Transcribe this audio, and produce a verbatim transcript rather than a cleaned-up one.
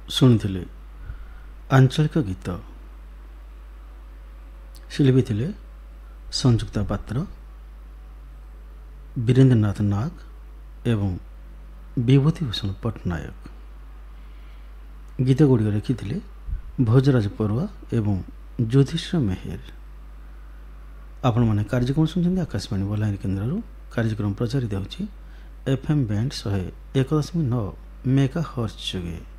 ଶୁଣିଥିଲେ ଆଞ୍ଚଳିକ ଗୀତ। ଶିଳ୍ପୀ ଥିଲେ ସଂଯୁକ୍ତା ପାତ୍ର, ବୀରେନ୍ଦ୍ରନାଥ ନାଗ ଏବଂ ବିଭୂତିଭୂଷଣ ପଟ୍ଟନାୟକ। ଗୀତ ଗୁଡ଼ିକ ଲେଖିଥିଲେ ଭୋଜରାଜ ପରୁଆ ଏବଂ ଯୁଧିଷ୍ଠିର ମେହେର। ଆପଣମାନେ କାର୍ଯ୍ୟକ୍ରମ ଶୁଣୁଛନ୍ତି ଆକାଶବାଣୀ ବଲାଙ୍ଗୀର କେନ୍ଦ୍ରରୁ। କାର୍ଯ୍ୟକ୍ରମ ପ୍ରଚାରିତ ହେଉଛି ଏଫ୍ ଏମ୍ ବ୍ୟାଣ୍ଡ ଶହେ ଏକ ଦଶମିକ ନଅ ମେଗା ହର୍ଟ୍ଜ ଯୋଗେ।